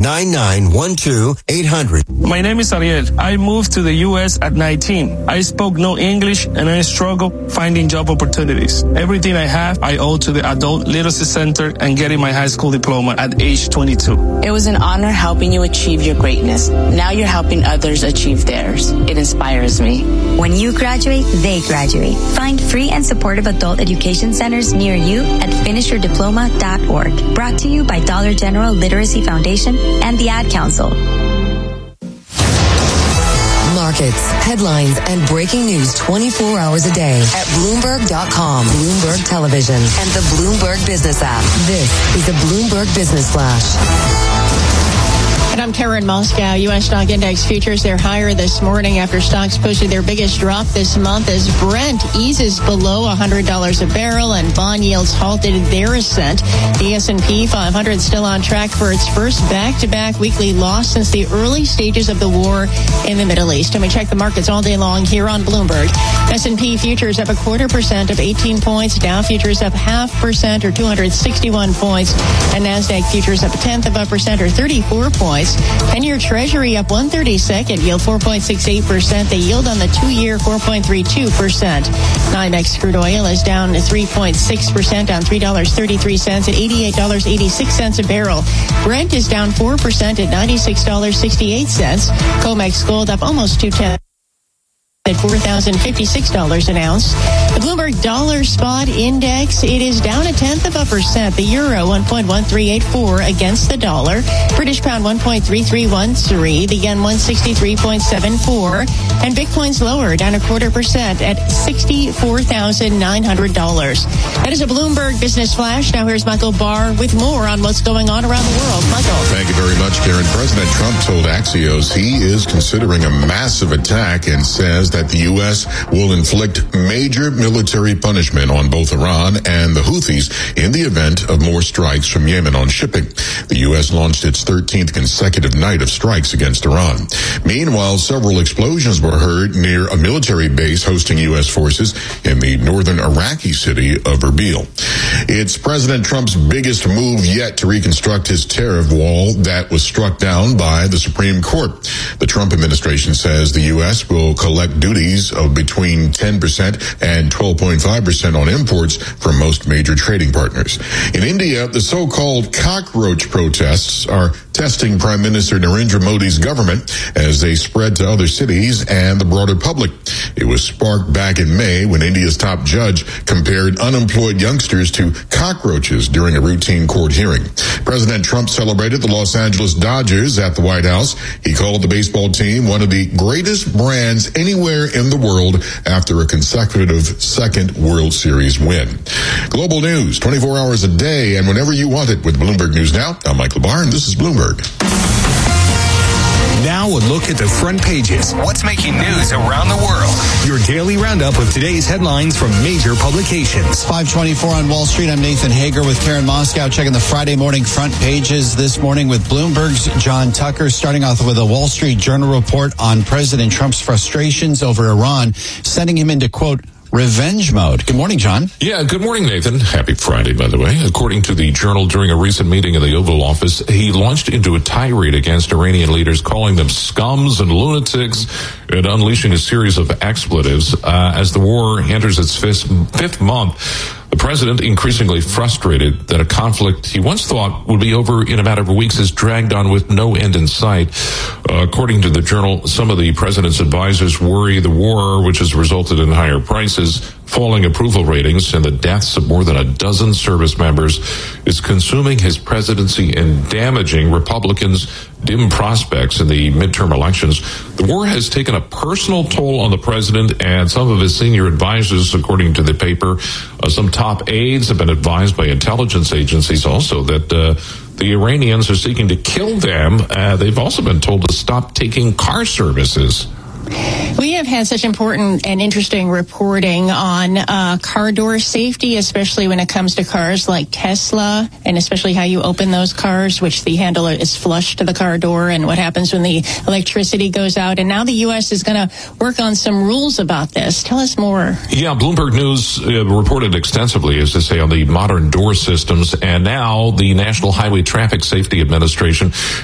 888-9912-800. My name is Ariel. I moved to the U.S. at 19. I spoke no English and I struggled finding job opportunities. Everything I have, I owe to the Adult Literacy Center and getting my high school diploma at age 22. It was an honor helping you achieve your greatness. Now you're helping others achieve theirs. It inspires me. When you graduate, they graduate. Find free and supportive adult education centers near you at finishyourdiploma.org. Brought to you by Dollar General Literacy Foundation and the Ad Council. Markets, headlines, and breaking news 24 hours a day at Bloomberg.com, Bloomberg Television, and the Bloomberg Business app. This is the Bloomberg Business Flash. And I'm Karen Moscow. U.S. stock index futures, they're higher this morning after stocks posted their biggest drop this month as Brent eases below $100 a barrel and bond yields halted their ascent. The S&P 500 still on track for its first back-to-back weekly loss since the early stages of the war in the Middle East. And we check the markets all day long here on Bloomberg. S&P futures up 0.25% of 18 points. Dow futures up 0.5% or 261 points. And NASDAQ futures up 0.1% or 34 points. 10-year Treasury up 1/32, yield 4.68%. The yield on the 2-year 4.32%. NYMEX crude oil is down 3.6%, down $3.33 at $88.86 a barrel. Brent is down 4% at $96.68. COMEX gold up almost 2/10. At $4,056 an ounce. The Bloomberg Dollar Spot Index, it is down 0.1%. The euro 1.1384 against the dollar. British pound 1.3313. The yen 163.74. And Bitcoin's lower, down 0.25% at $64,900. That is a Bloomberg Business Flash. Now here's Michael Barr with more on what's going on around the world. Michael. Thank you very much, Karen. President Trump told Axios he is considering a massive attack and says that the U.S. will inflict major military punishment on both Iran and the Houthis in the event of more strikes from Yemen on shipping. The U.S. launched its 13th consecutive night of strikes against Iran. Meanwhile, several explosions were heard near a military base hosting U.S. forces in the northern Iraqi city of Erbil. It's President Trump's biggest move yet to reconstruct his tariff wall that was struck down by the Supreme Court. The Trump administration says the U.S. will collect duties of between 10% and 12.5% on imports from most major trading partners. In India, the so-called cockroach protests are testing Prime Minister Narendra Modi's government as they spread to other cities and the broader public. It was sparked back in May when India's top judge compared unemployed youngsters to cockroaches during a routine court hearing. President Trump celebrated the Los Angeles Dodgers at the White House. He called the baseball team one of the greatest brands anywhere in the world after a consecutive second World Series win. Global news, 24 hours a day and whenever you want it with Bloomberg News Now. I'm Michael Barr, and this is Bloomberg. Now a look at the front pages. What's making news around the world? Your daily roundup of today's headlines from major publications. 5:24 on Wall Street. I'm Nathan Hager with Karen Moscow, checking the Friday morning front pages this morning with Bloomberg's John Tucker, starting off with a Wall Street Journal report on President Trump's frustrations over Iran, sending him into, quote, revenge mode. Good morning, John. Yeah, good morning, Nathan. Happy Friday, by the way. According to the Journal, during a recent meeting in the Oval Office, he launched into a tirade against Iranian leaders, calling them scums and lunatics and unleashing a series of expletives. As the war enters its fifth month, the president, increasingly frustrated that a conflict he once thought would be over in a matter of weeks, has dragged on with no end in sight. According to the Journal, some of the president's advisors worry the war, which has resulted in higher prices, falling approval ratings, and the deaths of more than a dozen service members, is consuming his presidency and damaging Republicans' dim prospects in the midterm elections. The war has taken a personal toll on the president and some of his senior advisors, according to the paper. Some top aides have been advised by intelligence agencies also that the Iranians are seeking to kill them. They've also been told to stop taking car services. We have had such important and interesting reporting on car door safety, especially when it comes to cars like Tesla, and especially how you open those cars, which the handle is flush to the car door, and what happens when the electricity goes out. And now the U.S. is going to work on some rules about this. Tell us more. Yeah, Bloomberg News reported extensively, as they say, on the modern door systems. And now the National Highway Traffic Safety Administration is going to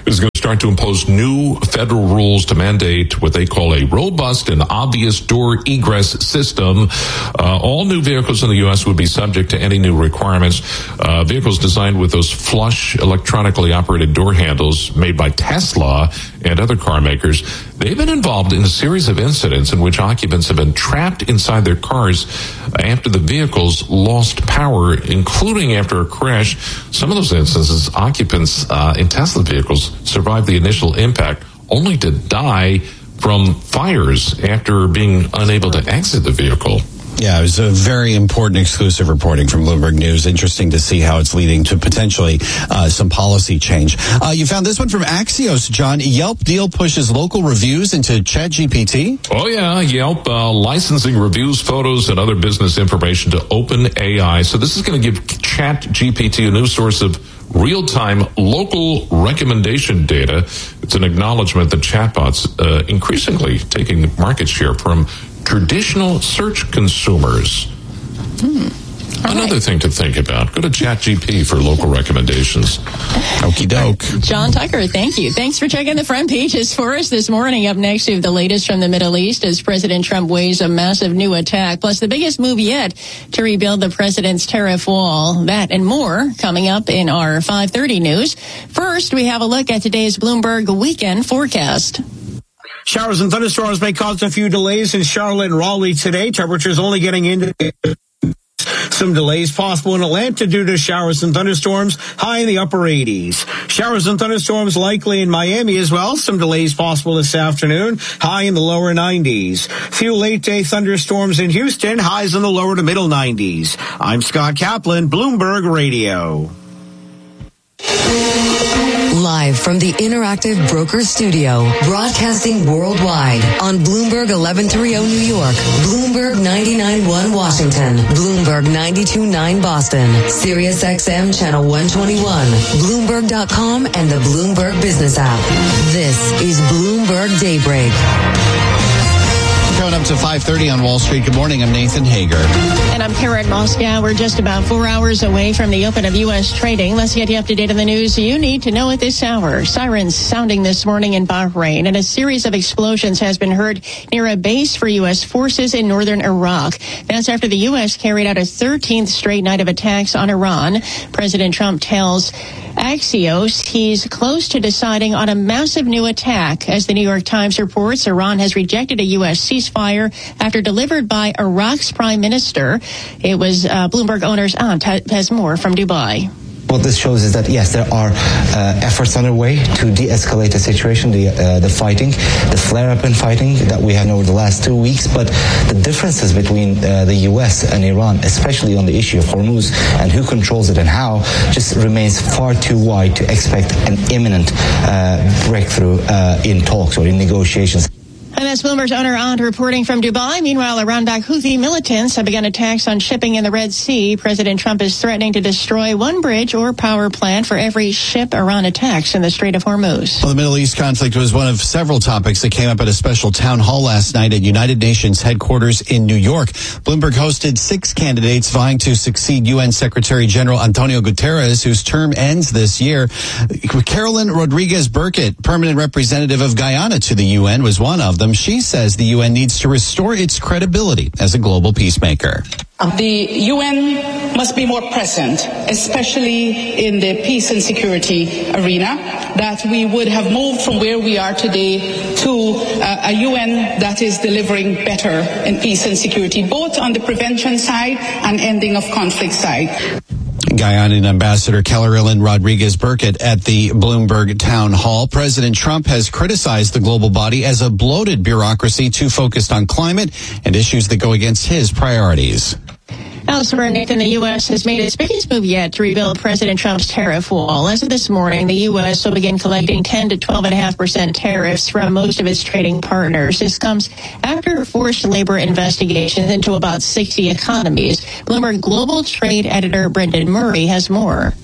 start to impose new federal rules to mandate what they call a robust and obvious door egress system. All new vehicles in the U.S. would be subject to any new requirements. Vehicles designed with those flush electronically operated door handles made by Tesla and other car makers, they've been involved in a series of incidents in which occupants have been trapped inside their cars after the vehicles lost power, including after a crash. Some of those instances, occupants in Tesla vehicles survived the initial impact only to die from fires after being unable to exit the vehicle. Yeah, it was a very important exclusive reporting from Bloomberg News. Interesting to see how it's leading to potentially some policy change. You found this one from Axios, John. Yelp deal pushes local reviews into ChatGPT. Oh, yeah. Yelp licensing reviews, photos, and other business information to OpenAI. So this is going to give ChatGPT a new source of real-time local recommendation data. It's an acknowledgement that chatbots increasingly taking market share from traditional search consumers. Another thing to think about. Go to ChatGPT for local recommendations. Okie doke. John Tucker, thank you. Thanks for checking the front pages for us this morning. Up next, we have the latest from the Middle East as President Trump weighs a massive new attack, plus the biggest move yet to rebuild the president's tariff wall. That and more coming up in our 5:30 news. First, we have a look at today's Bloomberg weekend forecast. Showers and thunderstorms may cause a few delays in Charlotte and Raleigh today. Temperatures only getting into some delays possible in Atlanta due to showers and thunderstorms, high in the upper 80s. Showers and thunderstorms likely in Miami as well. Some delays possible this afternoon, high in the lower 90s. Few late-day thunderstorms in Houston, highs in the lower to middle 90s. I'm Scott Kaplan, Bloomberg Radio. Live from the Interactive Broker Studio, broadcasting worldwide on Bloomberg 1130 New York, Bloomberg 99.1 Washington, Bloomberg 92.9 Boston, Sirius XM Channel 121, Bloomberg.com, and the Bloomberg Business app. This is Bloomberg Daybreak. Coming up to 5:30 on Wall Street. Good morning. I'm Nathan Hager. And I'm Karen Moscow. We're just about 4 hours away from the open of U.S. trading. Let's get you up to date on the news you need to know at this hour. Sirens sounding this morning in Bahrain, and a series of explosions has been heard near a base for U.S. forces in northern Iraq. That's after the U.S. carried out a 13th straight night of attacks on Iran. President Trump tells Axios he's close to deciding on a massive new attack. As the New York Times reports, Iran has rejected a U.S. ceasefire after delivered by Iraq's prime minister. It was Bloomberg owner's aunt has more from Dubai. What this shows is that, yes, there are efforts underway to de-escalate the situation, the fighting, the flare-up in fighting that we had over the last 2 weeks. But the differences between the U.S. and Iran, especially on the issue of Hormuz and who controls it and how, just remains far too wide to expect an imminent breakthrough in talks or in negotiations. And that's Bloomberg's owner aunt reporting from Dubai. Meanwhile, Iran-backed Houthi militants have begun attacks on shipping in the Red Sea. President Trump is threatening to destroy one bridge or power plant for every ship Iran attacks in the Strait of Hormuz. Well, the Middle East conflict was one of several topics that came up at a special town hall last night at United Nations headquarters in New York. Bloomberg hosted 6 candidates vying to succeed UN Secretary General Antonio Guterres, whose term ends this year. Carolyn Rodriguez Burkett, permanent representative of Guyana to the UN, was one of them. She says the UN needs to restore its credibility as a global peacemaker. The UN must be more present, especially in the peace and security arena, that we would have moved from where we are today to a UN that is delivering better in peace and security, both on the prevention side and ending of conflict side. Guyanan Ambassador Carolyn Rodriguez Burkett at the Bloomberg Town Hall. President Trump has criticized the global body as a bloated bureaucracy too focused on climate and issues that go against his priorities. Elsewhere, Nathan, the U.S. has made its biggest move yet to rebuild President Trump's tariff wall. As of this morning, the U.S. will begin collecting 10 to 12.5% tariffs from most of its trading partners. This comes after forced labor investigations into about 60 economies. Bloomberg Global Trade editor Brendan Murray has more.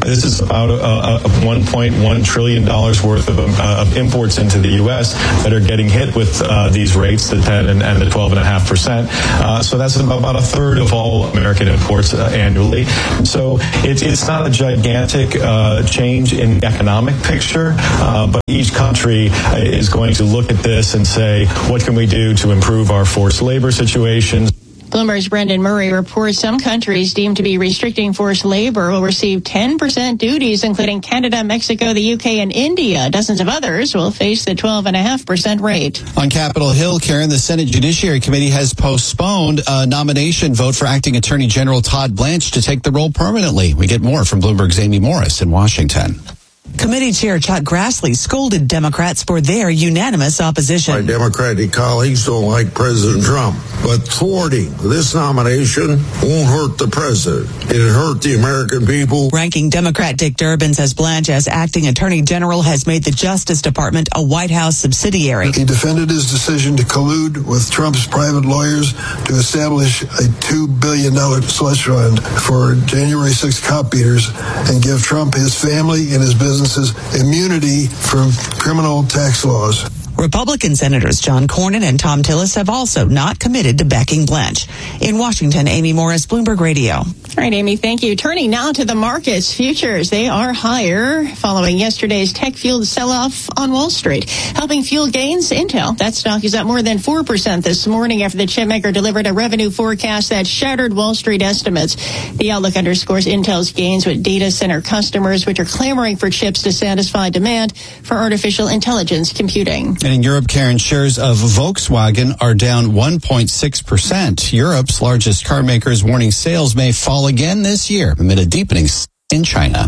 This is about $1.1 trillion worth of imports into the U.S. that are getting hit with these rates, the 10 and the 12.5%. So that's about a third of all American imports annually. So it's not a gigantic change in the economic picture, but each country is going to look at this and say, what can we do to improve our forced labor situations? Bloomberg's Brendan Murray reports some countries deemed to be restricting forced labor will receive 10% duties, including Canada, Mexico, the UK, and India. Dozens of others will face the 12.5% rate. On Capitol Hill, Karen, the Senate Judiciary Committee has postponed a nomination vote for Acting Attorney General Todd Blanche to take the role permanently. We get more from Bloomberg's Amy Morris in Washington. Committee Chair Chuck Grassley scolded Democrats for their unanimous opposition. My Democratic colleagues don't like President Trump, but thwarting this nomination won't hurt the president. It'll hurt the American people. Ranking Democrat Dick Durbin says Blanche, as acting attorney general, has made the Justice Department a White House subsidiary. He defended his decision to collude with Trump's private lawyers to establish a $2 billion slush fund for January 6 cop beaters and give Trump, his family, and his businesses immunity from criminal tax laws. Republican Senators John Cornyn and Thom Tillis have also not committed to backing Blanche. In Washington, Amy Morris, Bloomberg Radio. All right, Amy, thank you. Turning now to the markets. Futures, they are higher following yesterday's tech-fueled sell-off on Wall Street. Helping fuel gains, Intel. That stock is up more than 4% this morning after the chipmaker delivered a revenue forecast that shattered Wall Street estimates. The outlook underscores Intel's gains with data center customers, which are clamoring for chips to satisfy demand for artificial intelligence computing. And in Europe, Karen, shares of Volkswagen are down 1.6%. Europe's largest car maker is warning sales may fall again this year amid a deepening in China.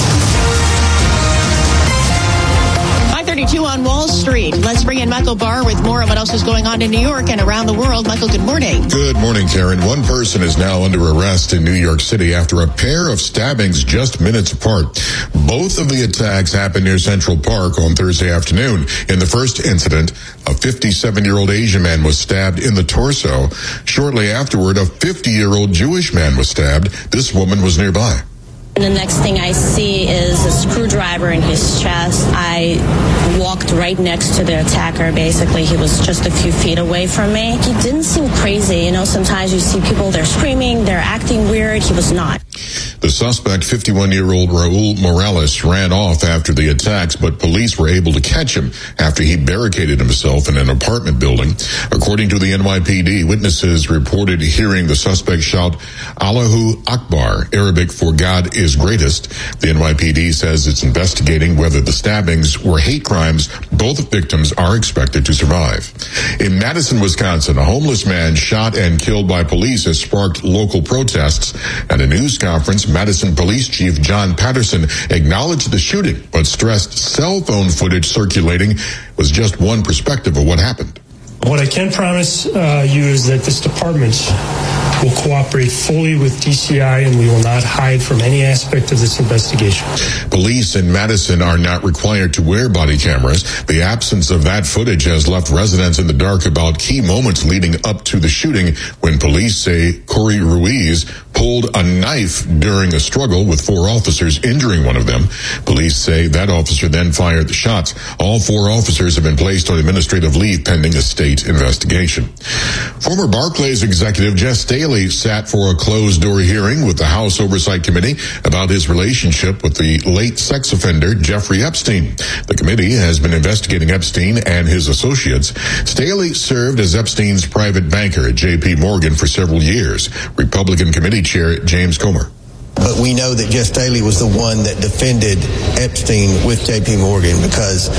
5:32 on Wall Street. Let's bring in Michael Barr with more on what else is going on in New York and around the world. Michael, good morning. Good morning, Karen. One person is now under arrest in New York City after a pair of stabbings just minutes apart. Both of the attacks happened near Central Park on Thursday afternoon. In the first incident, a 57-year-old Asian man was stabbed in the torso. Shortly afterward, a 50-year-old Jewish man was stabbed. This woman was nearby. The next thing I see is a screwdriver in his chest. I walked right next to the attacker, basically. He was just a few feet away from me. He didn't seem crazy. You know, sometimes you see people, they're screaming, they're acting weird. He was not. The suspect, 51-year-old Raul Morales, ran off after the attacks, but police were able to catch him after he barricaded himself in an apartment building. According to the NYPD, witnesses reported hearing the suspect shout, Allahu Akbar, Arabic for God is greatest. The NYPD says it's investigating whether the stabbings were hate crimes. Both victims are expected to survive. In Madison, Wisconsin, a homeless man shot and killed by police has sparked local protests. At a news conference, Madison Police Chief John Patterson acknowledged the shooting, but stressed cell phone footage circulating was just one perspective of what happened. What I can promise you is that this department will cooperate fully with DCI, and we will not hide from any aspect of this investigation. Police in Madison are not required to wear body cameras. The absence of that footage has left residents in the dark about key moments leading up to the shooting, when police say Corey Ruiz pulled a knife during a struggle with 4 officers, injuring one of them. Police say that officer then fired the shots. All 4 officers have been placed on administrative leave pending a state investigation. Former Barclays executive Jes Staley sat for a closed-door hearing with the House Oversight Committee about his relationship with the late sex offender Jeffrey Epstein. The committee has been investigating Epstein and his associates. Staley served as Epstein's private banker at J.P. Morgan for several years. Republican Committee Chair James Comer. But we know that Jes Staley was the one that defended Epstein with J.P. Morgan because,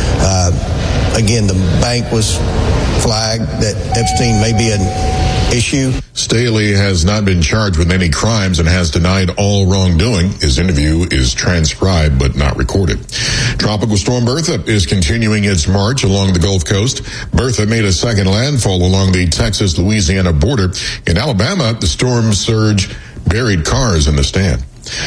again, the bank was flagged that Epstein may be an issue. Staley has not been charged with any crimes and has denied all wrongdoing. His interview is transcribed but not recorded. Tropical storm Bertha is continuing its march along the Gulf Coast. Bertha made a second landfall along the Texas-Louisiana border. In Alabama, the storm surge buried cars in the stand.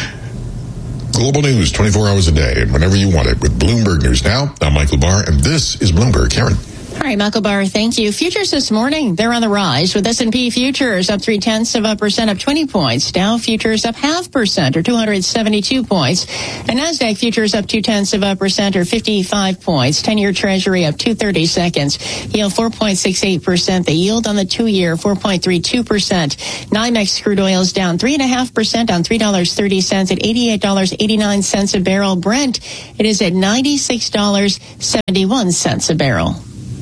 Global news 24 hours a day and whenever you want it with Bloomberg News Now. I'm Michael Barr, and this is Bloomberg. Karen. All All right, Michael Barr, thank you. Futures this morning, they're on the rise with S&P futures up 0.3%, up 20 points. Dow futures up 0.5% or 272 points. And NASDAQ futures up 0.2% or 55 points. 10-year Treasury up 2/32. Yield 4.68%. The yield on the 2-year 4.32%. NYMEX crude oil is down 3.5% on $3.30 at $88.89 a barrel. Brent, it is at $96.71 a barrel.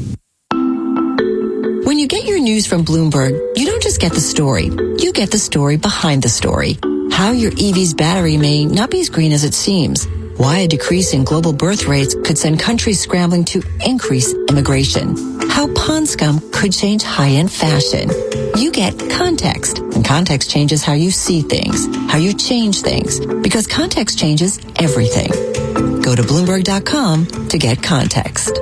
When you get your news from Bloomberg, you don't just get the story. You get the story behind the story. How your EV's battery may not be as green as it seems. Why a decrease in global birth rates could send countries scrambling to increase immigration. How pond scum could change high-end fashion. You get context, and context changes how you see things, how you change things, because context changes everything. Go to Bloomberg.com to get context.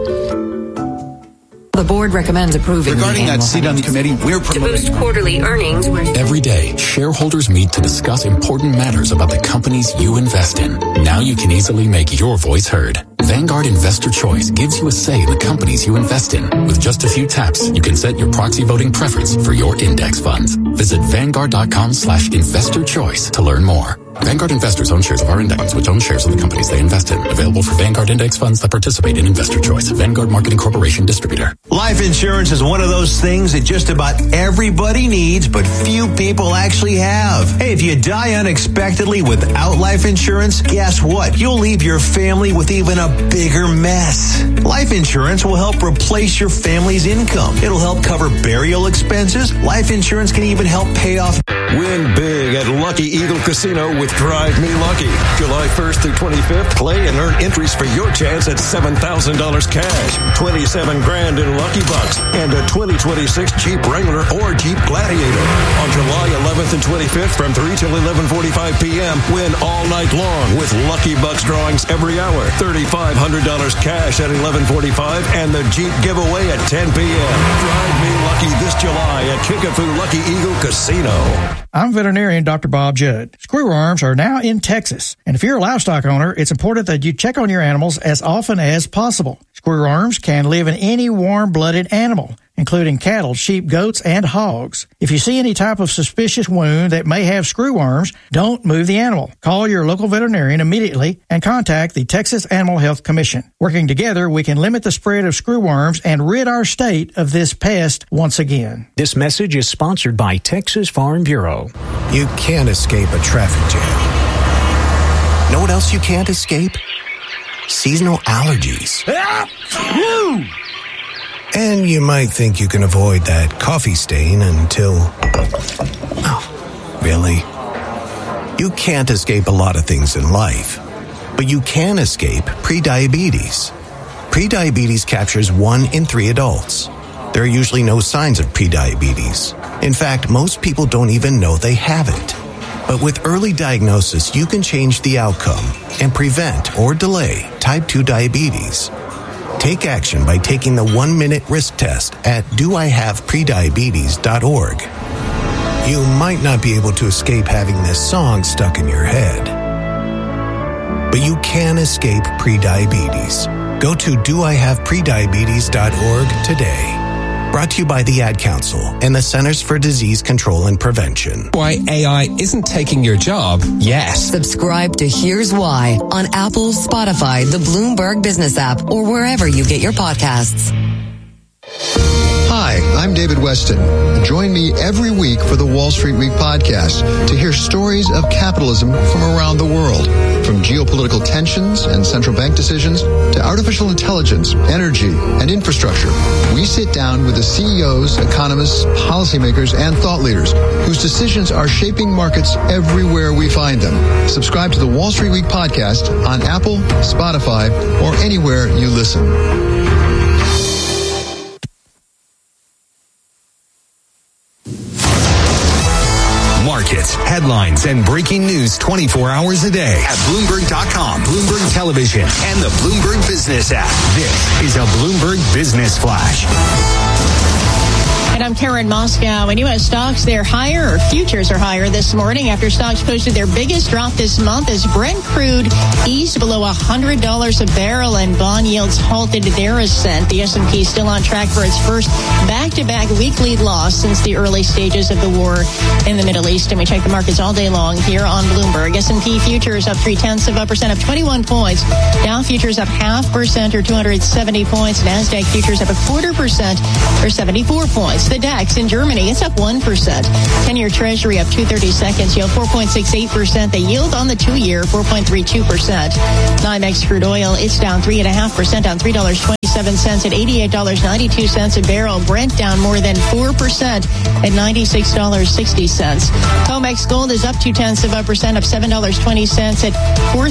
The board recommends approving. Regarding that seat on the committee, we're promoting to boost quarterly earnings. Every day, shareholders meet to discuss important matters about the companies you invest in. Now you can easily make your voice heard. Vanguard Investor Choice gives you a say in the companies you invest in. With just a few taps, you can set your proxy voting preference for your index funds. Visit Vanguard.com/investor choice to learn more. Vanguard investors own shares of our index funds, which own shares of the companies they invest in. Available for Vanguard index funds that participate in Investor Choice. Vanguard Marketing Corporation distributor. Life insurance is one of those things that just about everybody needs, but few people actually have. Hey, if you die unexpectedly without life insurance, guess what? You'll leave your family with even a bigger mess. Life insurance will help replace your family's income. It'll help cover burial expenses. Life insurance can even help pay off. Win big at Lucky Eagle Casino with Drive Me Lucky. July 1st through 25th, play and earn entries for your chance at $7,000 cash, 27 grand in Lucky Bucks, and a 2026 Jeep Wrangler or Jeep Gladiator. On July 11th and 25th from 3 till 11:45 p.m., win all night long with Lucky Bucks drawings every hour, $3,500 cash at 11:45, and the Jeep giveaway at 10 p.m. Drive Me Lucky this July at Kickapoo Lucky Eagle Casino. I'm veterinarian Dr. Bob Judd. Screwworms are now in Texas, and if you're a livestock owner, it's important that you check on your animals as often as possible. Screwworms can live in any warm-blooded animal, including cattle, sheep, goats, and hogs. If you see any type of suspicious wound that may have screwworms, don't move the animal. Call your local veterinarian immediately and contact the Texas Animal Health Commission. Working together, we can limit the spread of screwworms and rid our state of this pest once again. This message is sponsored by Texas Farm Bureau. You can't escape a traffic jam. Know what else you can't escape? Seasonal allergies. And you might think you can avoid that coffee stain until... Oh, really? You can't escape a lot of things in life, but you can escape prediabetes. Prediabetes captures 1 in 3 adults. There are usually no signs of prediabetes. In fact, most people don't even know they have it. But with early diagnosis, you can change the outcome and prevent or delay type 2 diabetes. Take action by taking the 1-minute risk test at doihaveprediabetes.org. You might not be able to escape having this song stuck in your head, but you can escape prediabetes. Go to doihaveprediabetes.org today. Brought to you by the Ad Council and the Centers for Disease Control and Prevention. Why AI isn't taking your job yet. Subscribe to Here's Why on Apple, Spotify, the Bloomberg Business app, or wherever you get your podcasts. Hi, I'm David Weston. Join me every week for the Wall Street Week podcast to hear stories of capitalism from around the world. From geopolitical tensions and central bank decisions to artificial intelligence, energy, and infrastructure, we sit down with the CEOs, economists, policymakers, and thought leaders whose decisions are shaping markets everywhere we find them. Subscribe to the Wall Street Week podcast on Apple, Spotify, or anywhere you listen. Markets, headlines, and breaking news 24 hours a day at Bloomberg.com, Bloomberg Television, and the Bloomberg Business app. This is a Bloomberg Business Flash. And I'm Karen Moscow. And U.S. stocks, they're higher, or futures are higher this morning after stocks posted their biggest drop this month as Brent crude eased below $100 a barrel and bond yields halted their ascent. The S&P still on track for its first back-to-back weekly loss since the early stages of the war in the Middle East. And we check the markets all day long here on Bloomberg. S&P futures up 0.3% of 21 points. Dow futures up 0.5% or 270 points. NASDAQ futures up 0.25% or 74 points. The DAX in Germany, it's up 1%. 10-year Treasury up 2/32, yield 4.68%. The yield on the 2-year, 4.32%. NYMEX crude oil, it's down 3.5%, down $3.27 at $88.92 a barrel. Brent down more than 4% at $96.60. COMEX gold is up 0.2%, up $7.20 at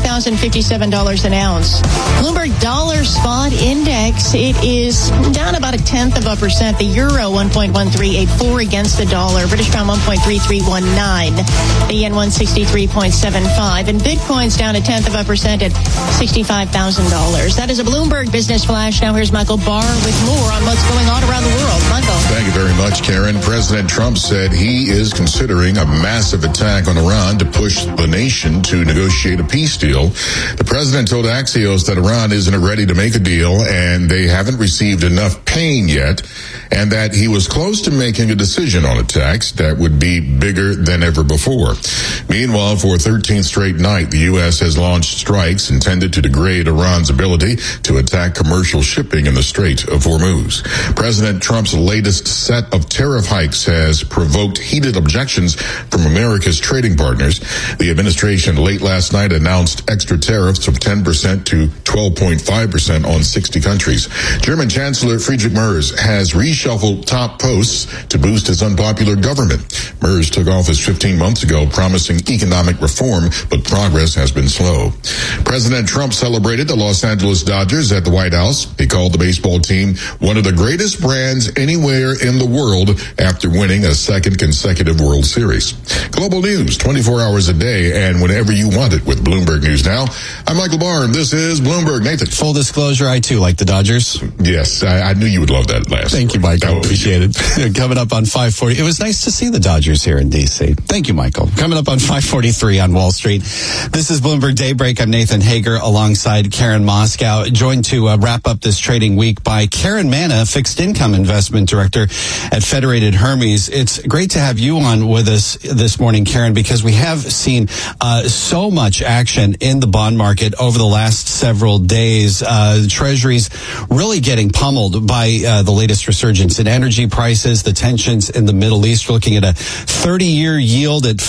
$4,057 an ounce. Bloomberg dollar spot index, it is down about 0.1%. The euro 1.1384 against the dollar. British pound 1.3319. The yen 163.75. And Bitcoin's down 0.1% at $65,000. That is a Bloomberg Business Flash. Now here's Michael Barr with more on what's going on around the world. Michael. Thank you very much, Karen. President Trump said he is considering a massive attack on Iran to push the nation to negotiate a peace deal. The president told Axios that Iran isn't ready to make a deal and they haven't received enough pain yet, and that he was close to making a decision on a tax that would be bigger than ever before. Meanwhile, for a 13th straight night, the U.S. has launched strikes intended to degrade Iran's ability to attack commercial shipping in the Strait of Hormuz. President Trump's latest set of tariff hikes has provoked heated objections from America's trading partners. The administration late last night announced extra tariffs of 10% to 12.5% on 60 countries. German Chancellor Friedrich Merz has reshuffled top posts to boost his unpopular government. Merz took office 15 months ago, promising economic reform, but progress has been slow. President Trump celebrated the Los Angeles Dodgers at the White House. He called the baseball team one of the greatest brands anywhere in the world after winning a second consecutive World Series. Global news, 24 hours a day and whenever you want it with Bloomberg News Now. I'm Michael Barr, and this is Bloomberg. Nathan. Full disclosure, I too like the Dodgers. Yes, I knew you would love that last. Thank you, Michael. I appreciate it. Coming up on 5:40. It was nice to see the Dodgers here in D.C. Thank you, Michael. Coming up on 5:43 on Wall Street. This is Bloomberg Daybreak. I'm Nathan Hager alongside Karen Moscow, joined to wrap up this trading week by Karen Manna, Fixed Income Investment Director at Federated Hermes. It's great to have you on with us this morning, Karen, because we have seen so much action in the bond market over the last several days. The Treasuries really getting pummeled by the latest resurgence in energy prices, the tensions in the Middle East. We're looking at a 30-year yield at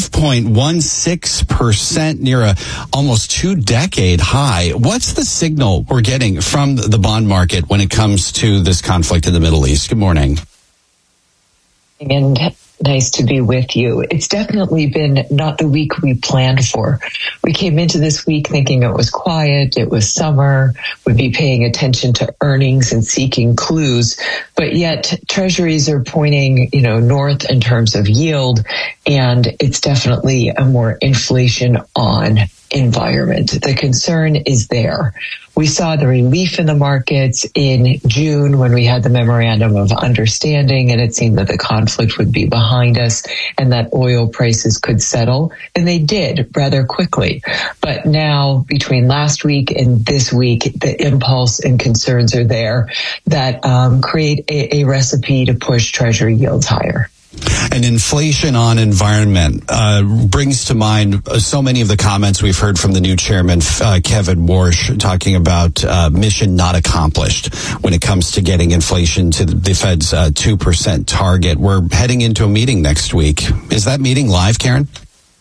5.16%, near a almost 2-decade high. What's the signal we're getting from the bond market when it comes to this conflict in the Middle East? Good morning. And nice to be with you. It's definitely been not the week we planned for. We came into this week thinking it was quiet, it was summer, we'd be paying attention to earnings and seeking clues, but yet treasuries are pointing, north in terms of yield, and it's definitely a more inflation on environment. The concern is there. We saw the relief in the markets in June when we had the memorandum of understanding, and it seemed that the conflict would be behind us and that oil prices could settle, and they did rather quickly. But now, between last week and this week, the impulse and concerns are there that create a recipe to push Treasury yields higher. And inflation on environment brings to mind so many of the comments we've heard from the new chairman, Kevin Warsh, talking about mission not accomplished when it comes to getting inflation to the Fed's 2% target. We're heading into a meeting next week. Is that meeting live, Karen?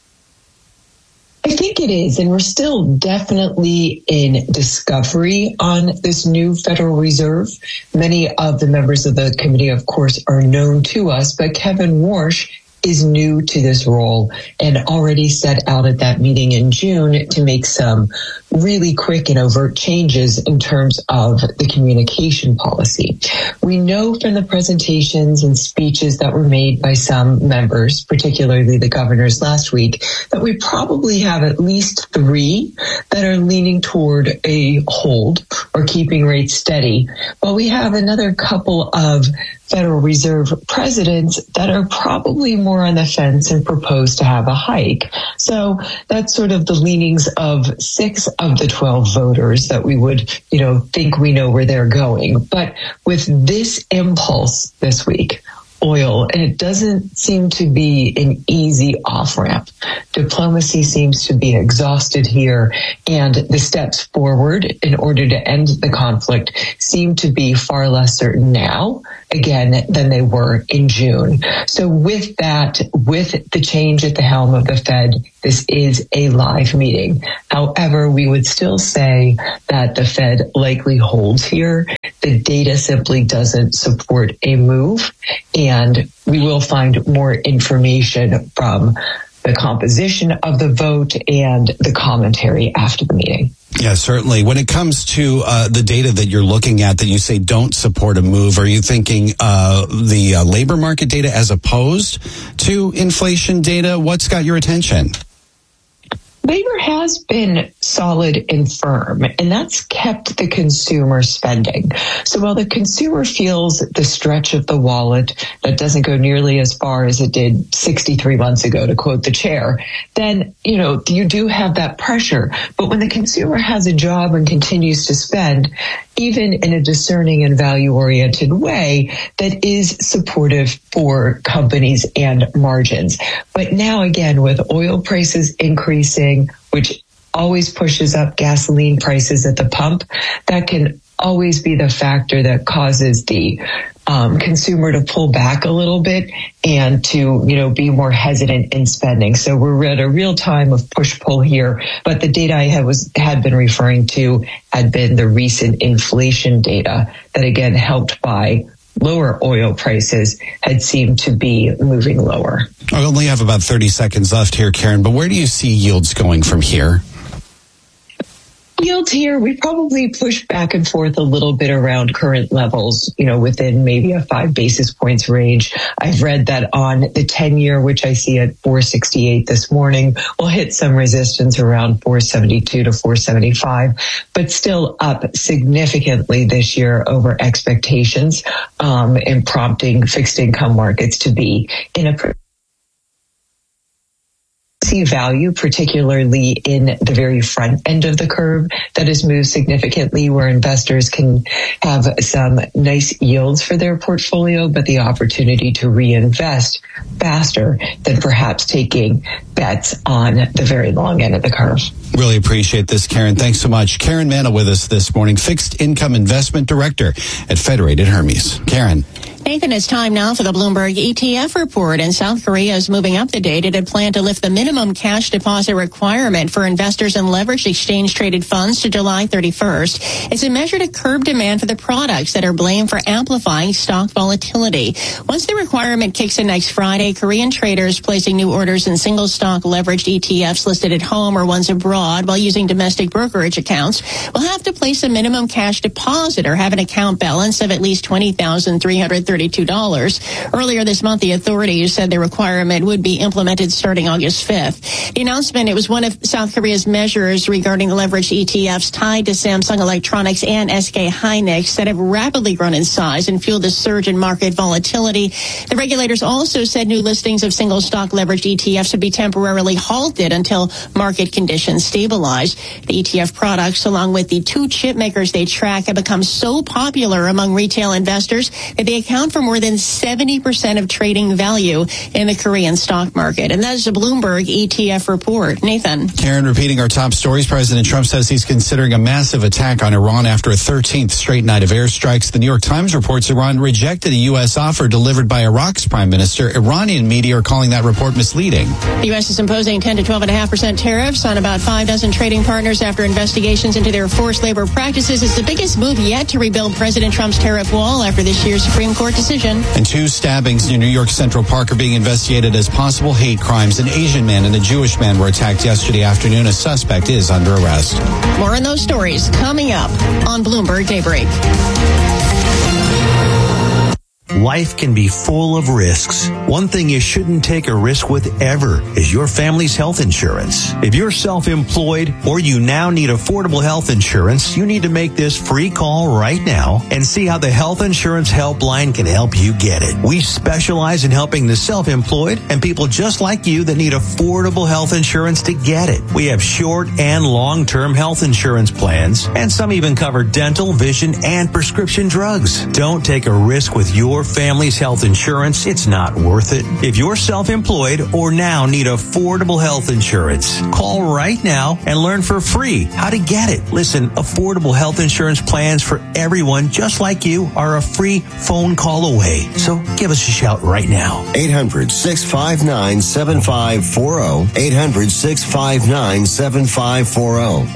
I think it is, and we're still definitely in discovery on this new Federal Reserve. Many of the members of the committee, of course, are known to us, but Kevin Warsh is new to this role and already set out at that meeting in June to make some really quick and overt changes in terms of the communication policy. We know from the presentations and speeches that were made by some members, particularly the governors last week, that we probably have at least 3 that are leaning toward a hold or keeping rates steady. But we have another couple of Federal Reserve presidents that are probably more on the fence and propose to have a hike. So that's sort of the leanings of 6 of the 12 voters that we would, think we know where they're going. But with this impulse this week, oil, and it doesn't seem to be an easy off-ramp. Diplomacy seems to be exhausted here, and the steps forward in order to end the conflict seem to be far less certain now, again, than they were in June. So with that, with the change at the helm of the Fed, this is a live meeting. However, we would still say that the Fed likely holds here. The data simply doesn't support a move, and we will find more information from the composition of the vote and the commentary after the meeting. Yeah, certainly. When it comes to the data that you're looking at that you say don't support a move, are you thinking the labor market data as opposed to inflation data? What's got your attention? Labor has been solid and firm, and that's kept the consumer spending. So while the consumer feels the stretch of the wallet that doesn't go nearly as far as it did 63 months ago, to quote the chair, then, you do have that pressure. But when the consumer has a job and continues to spend, even in a discerning and value-oriented way that is supportive for companies and margins. But now again, with oil prices increasing, which always pushes up gasoline prices at the pump, that can always be the factor that causes the consumer to pull back a little bit and to, be more hesitant in spending. So we're at a real time of push-pull here. But the data I had been referring to had been the recent inflation data that, again, helped by lower oil prices, had seemed to be moving lower. I only have about 30 seconds left here, Karen, but where do you see yields going from here? Yields here, we probably push back and forth a little bit around current levels, within maybe a 5 basis points range. I've read that on the 10-year, which I see at 468 this morning, will hit some resistance around 472 to 475, but still up significantly this year over expectations, and prompting fixed income markets to be in a see value, particularly in the very front end of the curve that has moved significantly, where investors can have some nice yields for their portfolio, but the opportunity to reinvest faster than perhaps taking bets on the very long end of the curve. Really appreciate this, Karen. Thanks so much. Karen Manna with us this morning, Fixed Income Investment Director at Federated Hermes. Karen. Nathan, it's time now for the Bloomberg ETF report. And South Korea is moving up the date. It had planned to lift the minimum cash deposit requirement for investors in leveraged exchange-traded funds to July 31st. It's a measure to curb demand for the products that are blamed for amplifying stock volatility. Once the requirement kicks in next Friday, Korean traders placing new orders in single-stock leveraged ETFs listed at home or ones abroad while using domestic brokerage accounts will have to place a minimum cash deposit or have an account balance of at least $20,332. Earlier this month, the authorities said the requirement would be implemented starting August 5th. The announcement, it was one of South Korea's measures regarding leveraged ETFs tied to Samsung Electronics and SK Hynix that have rapidly grown in size and fueled the surge in market volatility. The regulators also said new listings of single stock leveraged ETFs would be temporarily halted until market conditions stabilize. The ETF products, along with the 2 chip makers they track, have become so popular among retail investors that they account for more than 70% of trading value in the Korean stock market. And that is a Bloomberg ETF report. Nathan. Karen, repeating our top stories, President Trump says he's considering a massive attack on Iran after a 13th straight night of airstrikes. The New York Times reports Iran rejected a U.S. offer delivered by Iraq's prime minister. Iranian media are calling that report misleading. The U.S. is imposing 10 to 12.5% tariffs on about 5 dozen trading partners after investigations into their forced labor practices. It's the biggest move yet to rebuild President Trump's tariff wall after this year's Supreme Court decision. And 2 stabbings near New York Central Park are being investigated as possible hate crimes. An Asian man and a Jewish man were attacked yesterday afternoon. A suspect is under arrest. More on those stories coming up on Bloomberg Daybreak. life can be full of risks. One thing you shouldn't take a risk with ever is your family's health insurance. If you're self-employed or you now need affordable health insurance, you need to make this free call right now and see how the Health Insurance Helpline can help you get it. We specialize in helping the self-employed and people just like you that need affordable health insurance to get it. We have short and long-term health insurance plans, and some even cover dental, vision, and prescription drugs. Don't take a risk with your family's health insurance. It's not worth it. If you're self-employed or now need affordable health insurance, call right now and learn for free how to get it. Listen, affordable health insurance plans for everyone just like you are a free phone call away. So give us a shout right now. 800-659-7540. 800-659-7540.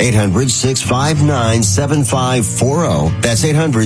800-659-7540. That's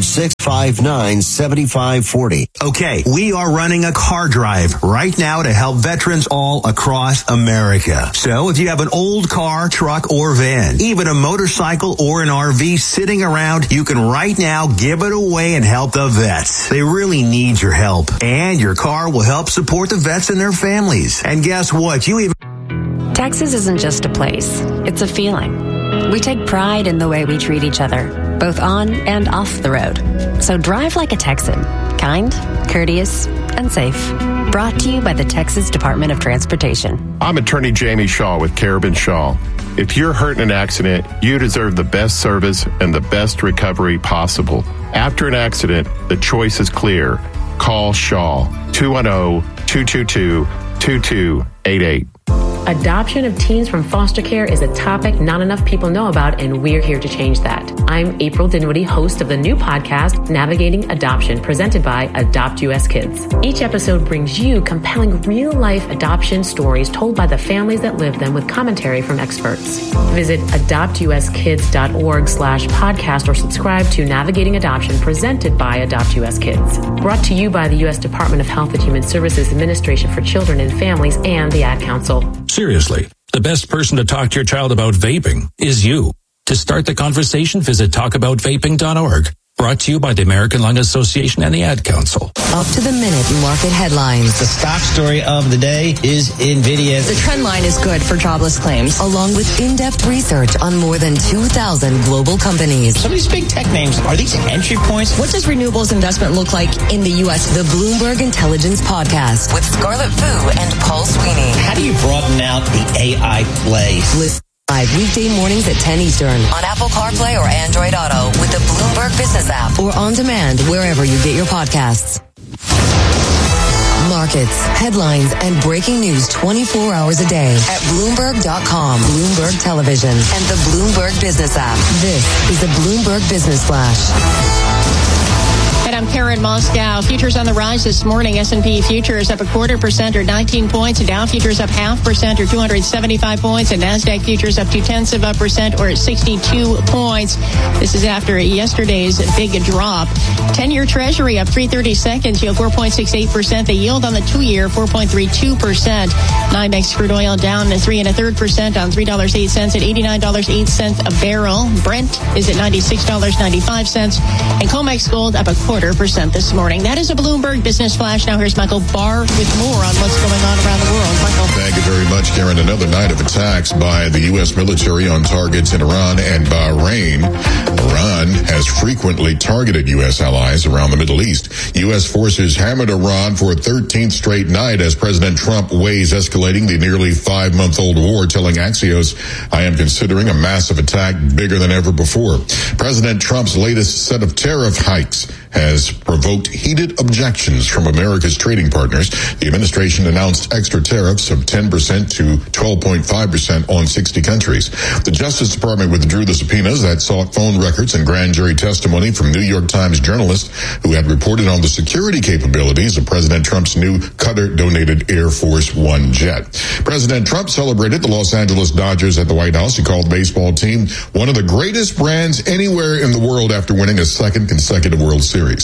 800-659-7540. Okay, we are running a car drive right now to help veterans all across America. So if you have an old car, truck, or van, even a motorcycle or an RV sitting around, you can right now give it away and help the vets. They really need your help. And your car will help support the vets and their families. And guess what? Texas isn't just a place. It's a feeling. We take pride in the way we treat each other, both on and off the road. So drive like a Texan. Kind, courteous, and safe. Brought to you by the Texas Department of Transportation. I'm attorney Jamie Shaw with Carabin Shaw. If you're hurt in an accident, you deserve the best service and the best recovery possible. After an accident, the choice is clear. Call Shaw, 210-222-2288. Adoption of teens from foster care is a topic not enough people know about, and we're here to change that. I'm April Dinwiddie, host of the new podcast, Navigating Adoption, presented by Adopt US Kids. Each episode brings you compelling real-life adoption stories told by the families that live them with commentary from experts. Visit adoptuskids.org/podcast or subscribe to Navigating Adoption, presented by Adopt US Kids. Brought to you by the U.S. Department of Health and Human Services Administration for Children and Families and the Ad Council. Seriously, the best person to talk to your child about vaping is you. To start the conversation, visit talkaboutvaping.org. Brought to you by the American Lung Association and the Ad Council. Up to the minute market headlines. The stock story of the day is NVIDIA. The trend line is good for jobless claims. Along with in-depth research on more than 2,000 global companies. Some of these big tech names, are these entry points? What does renewables investment look like in the U.S.? The Bloomberg Intelligence Podcast with Scarlett Fu and Paul Sweeney. How do you broaden out the AI play? Listen live weekday mornings at 10 Eastern on Apple CarPlay or Android Auto with the Bloomberg Business app or on demand wherever you get your podcasts. Markets, headlines, and breaking news 24 hours a day at Bloomberg.com, Bloomberg Television, and the Bloomberg Business app. This is the Bloomberg Business Flash. And I'm Karen Moscow. Futures on the rise this morning. S&P futures up 0.25% or 19 points. Dow futures up 0.5% or 275 points. And NASDAQ futures up 0.2% or 62 points. This is after yesterday's big drop. 10-year Treasury up 3/32, yield 4.68%. The yield on the 2-year 4.32%. NYMEX crude oil down 3.33% on $3.08 at $89.08 a barrel. Brent is at $96.95. And COMEX gold up 0.25% this morning. That is a Bloomberg Business Flash. Now here's Michael Barr with more on what's going on around the world. Michael. Thank you very much, Karen. Another night of attacks by the U.S. military on targets in Iran and Bahrain. Iran has frequently targeted U.S. allies around the Middle East. U.S. forces hammered Iran for a 13th straight night as President Trump weighs escalating the nearly 5-month-old war, telling Axios, "I am considering a massive attack bigger than ever before." President Trump's latest set of tariff hikes has provoked heated objections from America's trading partners. The administration announced extra tariffs of 10% to 12.5% on 60 countries. The Justice Department withdrew the subpoenas that sought phone records and grand jury testimony from New York Times journalists who had reported on the security capabilities of President Trump's new Qatar-donated Air Force One jet. President Trump celebrated the Los Angeles Dodgers at the White House. He called the baseball team one of the greatest brands anywhere in the world after winning a second consecutive World Series.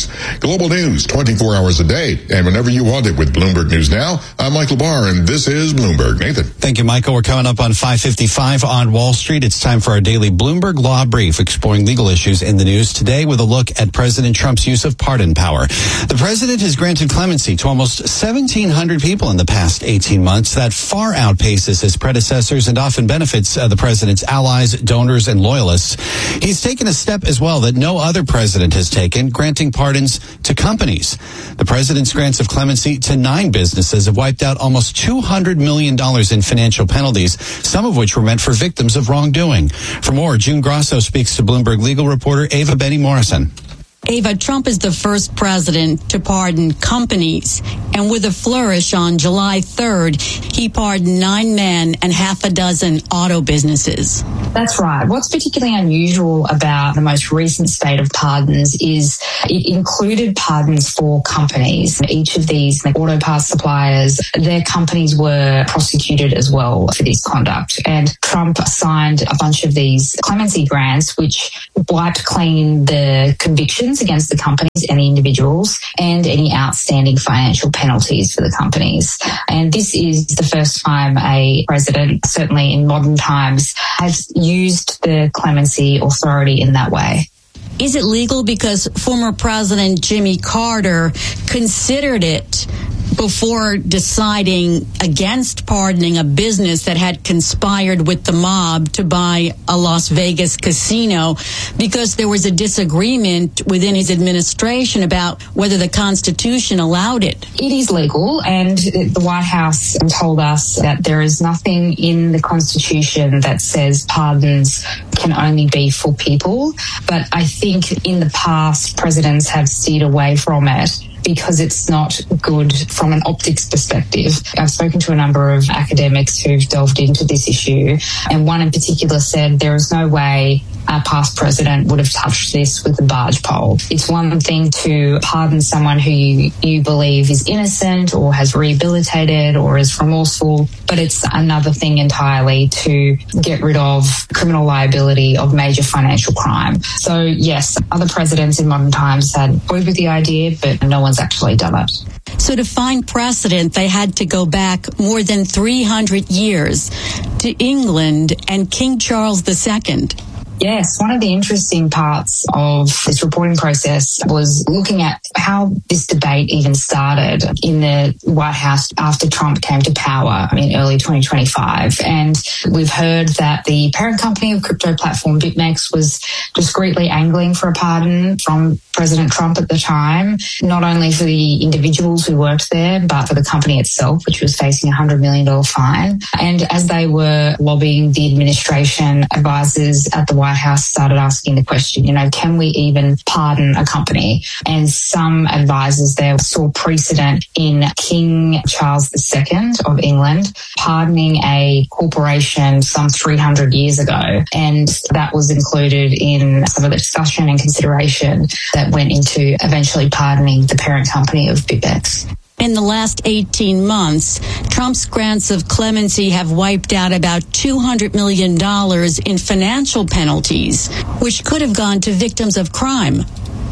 News. Global news 24 hours a day and whenever you want it with Bloomberg News Now. I'm Michael Barr, and this is Bloomberg. Nathan. Thank you, Michael. We're coming up on 5:55 on Wall Street. It's time for our daily Bloomberg Law Brief, exploring legal issues in the news today with a look at President Trump's use of pardon power. The president has granted clemency to almost 1,700 people in the past 18 months. That far outpaces his predecessors and often benefits the president's allies, donors, and loyalists. He's taken a step as well that no other president has taken, granting pardons to companies. The president's grants of clemency to 9 businesses have wiped out almost $200 million in financial penalties, some of which were meant for victims of wrongdoing. For more, June Grasso speaks to Bloomberg legal reporter Ava Benny Morrison. Ava, Trump is the first president to pardon companies. And with a flourish on July 3rd, he pardoned 9 men and half a dozen auto businesses. That's right. What's particularly unusual about the most recent spate of pardons is it included pardons for companies. Each of these auto parts suppliers, their companies were prosecuted as well for this conduct. And Trump signed a bunch of these clemency grants, which wiped clean the convictions against the companies and the individuals and any outstanding financial penalties for the companies. And this is the first time a president, certainly in modern times, has used the clemency authority in that way. Is it legal? Because former President Jimmy Carter considered it before deciding against pardoning a business that had conspired with the mob to buy a Las Vegas casino because there was a disagreement within his administration about whether the Constitution allowed it. It is legal, and the White House told us that there is nothing in the Constitution that says pardons can only be for people. But I think in the past, presidents have steered away from it because it's not good from an optics perspective. I've spoken to a number of academics who've delved into this issue, and one in particular said there is no way a past president would have touched this with a barge pole. It's one thing to pardon someone who you believe is innocent or has rehabilitated or is remorseful, but it's another thing entirely to get rid of criminal liability of major financial crime. So yes, other presidents in modern times had toyed with the idea, but no one's actually done it. So to find precedent, they had to go back more than 300 years to England and King Charles II. Yes, one of the interesting parts of this reporting process was looking at how this debate even started in the White House after Trump came to power in early 2025. And we've heard that the parent company of crypto platform BitMEX was discreetly angling for a pardon from President Trump at the time, not only for the individuals who worked there, but for the company itself, which was facing a $100 million fine. And as they were lobbying the administration, advisors at the White House started asking the question, can we even pardon a company? And some advisors there saw precedent in King Charles II of England pardoning a corporation some 300 years ago. And that was included in some of the discussion and consideration that went into eventually pardoning the parent company of BitMEX. In the last 18 months, Trump's grants of clemency have wiped out about $200 million in financial penalties, which could have gone to victims of crime.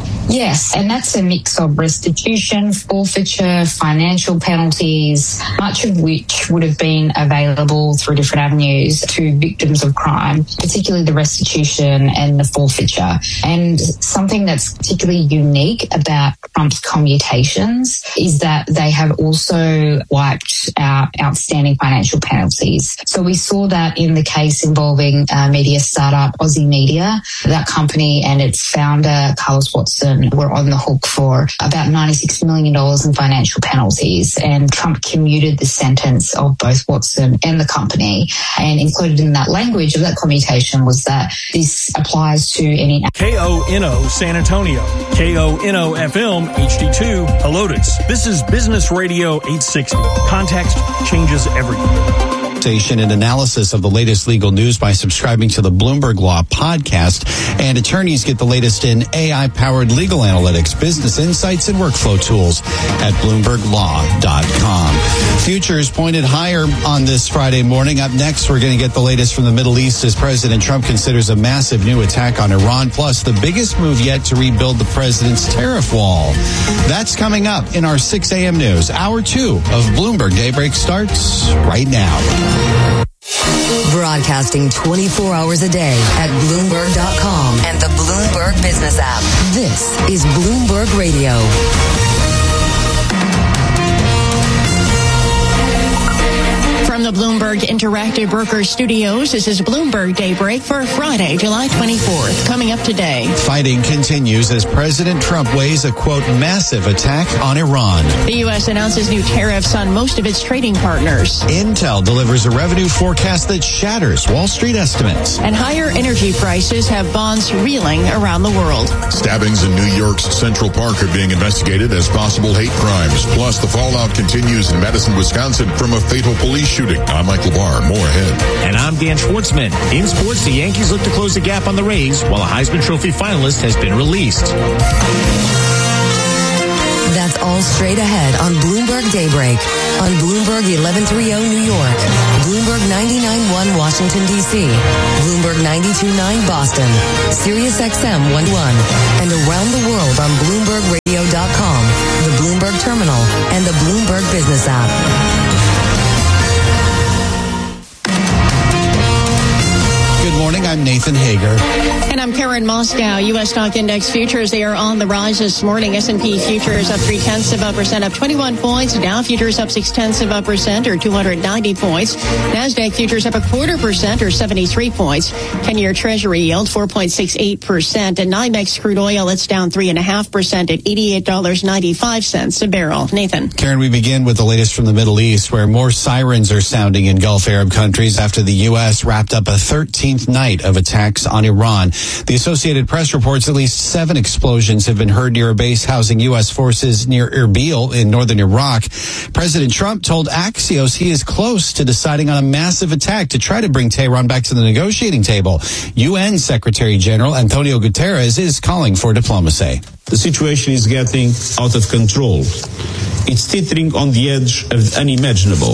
Yes, and that's a mix of restitution, forfeiture, financial penalties, much of which would have been available through different avenues to victims of crime, particularly the restitution and the forfeiture. And something that's particularly unique about Trump's commutations is that they have also wiped out outstanding financial penalties. So we saw that in the case involving media startup Aussie Media. That company and its founder, Carlos Watson, were on the hook for about $96 million in financial penalties, and Trump commuted the sentence of both Watson and the company. And included in that language of that commutation was that this applies to any... KONO San Antonio, KONO FM HD2 Helotes. This is Business Radio 860. Context changes everything. Station and analysis of the latest legal news by subscribing to the Bloomberg Law podcast. And attorneys get the latest in AI-powered legal analytics, business insights, and workflow tools at BloombergLaw.com. Futures pointed higher on this Friday morning. Up next, we're going to get the latest from the Middle East as President Trump considers a massive new attack on Iran, plus the biggest move yet to rebuild the president's tariff wall. That's coming up in our 6 a.m. news. Hour 2 of Bloomberg Daybreak starts right now. Broadcasting 24 hours a day at Bloomberg.com and the Bloomberg Business app. This is Bloomberg Radio. From the Bloomberg Interactive Broker Studios, this is Bloomberg Daybreak for Friday, July 24th. Coming up today. Fighting continues as President Trump weighs a, quote, massive attack on Iran. The U.S. announces new tariffs on most of its trading partners. Intel delivers a revenue forecast that shatters Wall Street estimates. And higher energy prices have bonds reeling around the world. Stabbings in New York's Central Park are being investigated as possible hate crimes. Plus, the fallout continues in Madison, Wisconsin from a fatal police shooting. I'm Michael Barr. More ahead. And I'm Dan Schwartzman. In sports, the Yankees look to close the gap on the Rays, while a Heisman Trophy finalist has been released. That's all straight ahead on Bloomberg Daybreak. On Bloomberg 1130 New York, Bloomberg 99.1 Washington, D.C., Bloomberg 92.9 Boston, Sirius XM 101, and around the world on BloombergRadio.com, the Bloomberg Terminal, and the Bloomberg Business app. Good morning, I'm Nathan Hager. And I'm Karen Moscow. U.S. stock index futures, they are on the rise this morning. S&P futures up 0.3%, up 21 points. Dow futures up 0.6%, or 290 points. NASDAQ futures up 0.25%, or 73 points. 10-year Treasury yield 4.68%. And NYMEX crude oil, it's down 3.5% at $88.95 a barrel. Nathan. Karen, we begin with the latest from the Middle East, where more sirens are sounding in Gulf Arab countries after the U.S. wrapped up a 13th night of attacks on Iran. The Associated Press reports at least 7 explosions have been heard near a base housing U.S. forces near Erbil in northern Iraq. President Trump told Axios he is close to deciding on a massive attack to try to bring Tehran back to the negotiating table. UN Secretary General Antonio Guterres is calling for diplomacy. The situation is getting out of control. It's teetering on the edge of the unimaginable.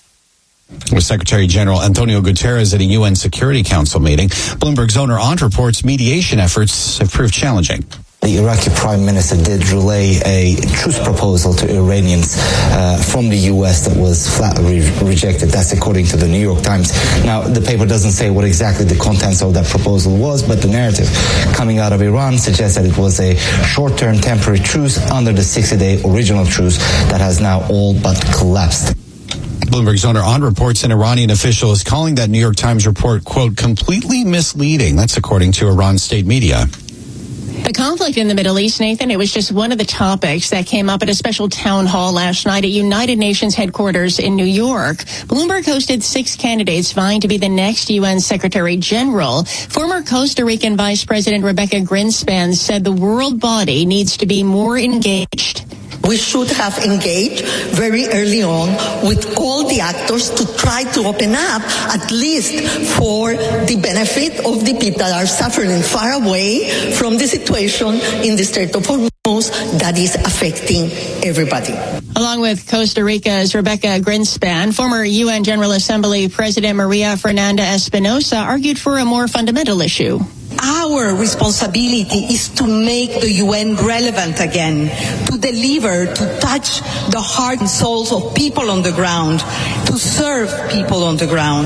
With Secretary General Antonio Guterres at a UN Security Council meeting, Bloomberg's owner Aunt reports mediation efforts have proved challenging. The Iraqi Prime Minister did relay a truce proposal to Iranians from the U.S. that was flatly rejected. That's according to the New York Times. Now, the paper doesn't say what exactly the contents of that proposal was, but the narrative coming out of Iran suggests that it was a short-term temporary truce under the 60-day original truce that has now all but collapsed. Bloomberg's owner On reports an Iranian official is calling that New York Times report, quote, completely misleading. That's according to Iran state media. The conflict in the Middle East, Nathan, it was just one of the topics that came up at a special town hall last night at United Nations headquarters in New York. Bloomberg hosted 6 candidates vying to be the next UN Secretary General. Former Costa Rican Vice President Rebecca Greenspan said the world body needs to be more engaged. We should have engaged very early on with all the actors to try to open up, at least for the benefit of the people that are suffering far away from the situation in the Strait of Hormuz that is affecting everybody. Along with Costa Rica's Rebecca Greenspan, former UN General Assembly President Maria Fernanda Espinosa argued for a more fundamental issue. Our responsibility is to make the UN relevant again, to deliver, to touch the heart and souls of people on the ground, to serve people on the ground,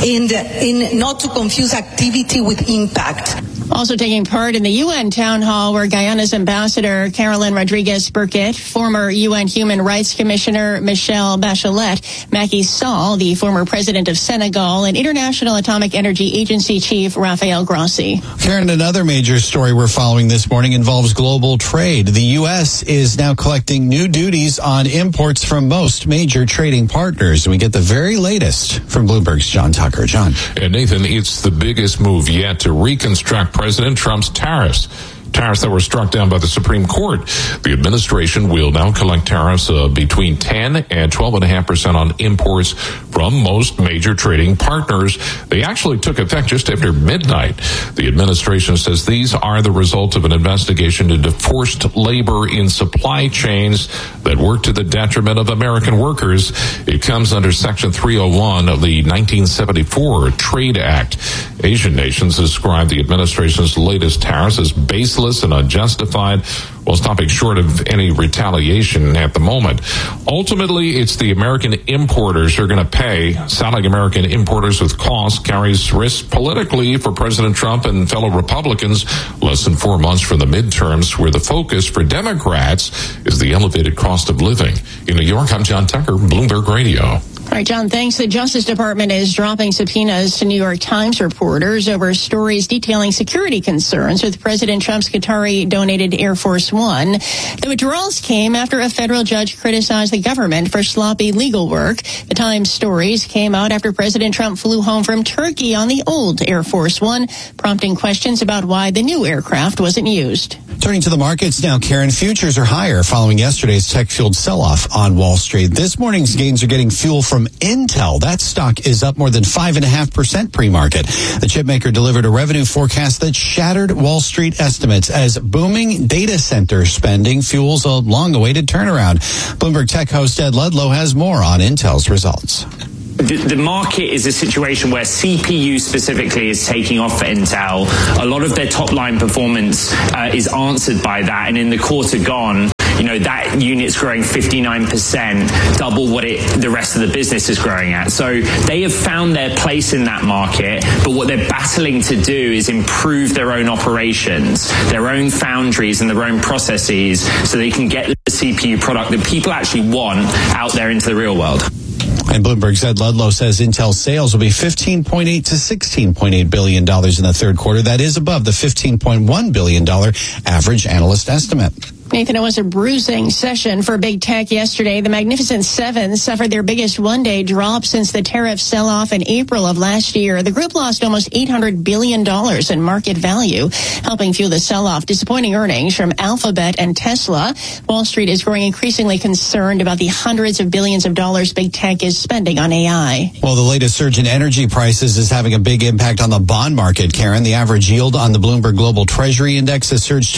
and not to confuse activity with impact. Also taking part in the UN town hall were Guyana's Ambassador Carolyn Rodriguez Burkett, former UN Human Rights Commissioner Michelle Bachelet, Macky Sall, the former president of Senegal, and International Atomic Energy Agency Chief Rafael Grossi. Karen, another major story we're following this morning involves global trade. The U.S. is now collecting new duties on imports from most major trading partners. We get the very latest from Bloomberg's John Tucker. John. And Nathan, it's the biggest move yet to reconstruct President Trump's tariffs. tariffs that were struck down by the Supreme Court. The administration will now collect tariffs between 10 and 12.5% on imports from most major trading partners. They actually took effect just after midnight. The administration says these are the result of an investigation into forced labor in supply chains that work to the detriment of American workers. It comes under Section 301 of the 1974 Trade Act. Asian nations describe the administration's latest tariffs as baseless and unjustified, while stopping short of any retaliation at the moment. Ultimately, it's the American importers who are going to pay. Sounding American importers with costs carries risk politically for President Trump and fellow Republicans less than 4 months from the midterms, where the focus for Democrats is the elevated cost of living. In New York, I'm John Tucker, Bloomberg Radio. All right, John, thanks. The Justice Department is dropping subpoenas to New York Times reporters over stories detailing security concerns with President Trump's Qatari-donated Air Force One. The withdrawals came after a federal judge criticized the government for sloppy legal work. The Times stories came out after President Trump flew home from Turkey on the old Air Force One, prompting questions about why the new aircraft wasn't used. Turning to the markets now, Karen, futures are higher following yesterday's tech-fueled sell-off on Wall Street. This morning's gains are getting fuel from Intel. That stock is up more than 5.5% pre-market. The chipmaker delivered a revenue forecast that shattered Wall Street estimates as booming data center spending fuels a long-awaited turnaround. Bloomberg Tech host Ed Ludlow has more on Intel's results. The market is a situation where CPU specifically is taking off for Intel. A lot of their top-line performance is answered by that, and in the quarter gone, that unit's growing 59%, double what the rest of the business is growing at. So they have found their place in that market, but what they're battling to do is improve their own operations, their own foundries and their own processes, so they can get the CPU product that people actually want out there into the real world. And Bloomberg's Ed Ludlow says Intel's sales will be $15.8 to $16.8 billion in the third quarter. That is above the $15.1 billion average analyst estimate. Nathan, it was a bruising session for big tech yesterday. The Magnificent Seven suffered their biggest one-day drop since the tariff sell-off in April of last year. The group lost almost $800 billion in market value, helping fuel the sell-off. Disappointing earnings from Alphabet and Tesla. Wall Street is growing increasingly concerned about the hundreds of billions of dollars big tech is spending on AI. Well, the latest surge in energy prices is having a big impact on the bond market, Karen. The average yield on the Bloomberg Global Treasury Index has surged to